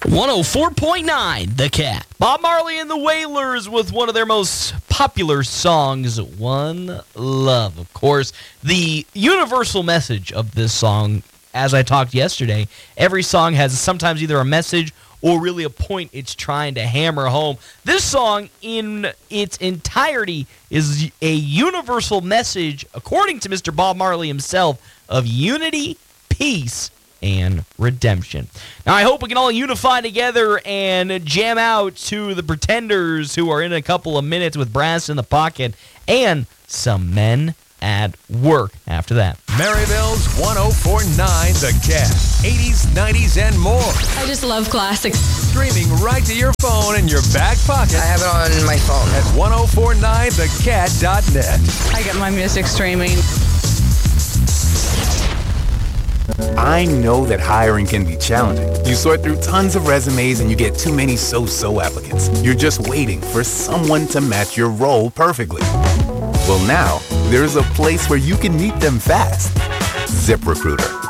104.9 The Cat. Bob Marley and the Wailers with one of their most popular songs, One Love. Of course, the universal message of this song, as I talked yesterday, every song has sometimes either a message or really a point it's trying to hammer home. This song, in its entirety, is a universal message, according to Mr. Bob Marley himself, of unity, peace, and redemption. Now, I hope we can all unify together and jam out to the Pretenders, who are in a couple of minutes with Brass in the Pocket, and some men at work after that. Maryville's 104.9 The Cat. 80s, 90s, and more. I just love classics. Streaming right to your phone in your back pocket. I have it on my phone. At 1049thecat.net. I get my music streaming. I know that hiring can be challenging. You sort through tons of resumes and you get too many so-so applicants. You're just waiting for someone to match your role perfectly. Well, now, there's a place where you can meet them fast. ZipRecruiter.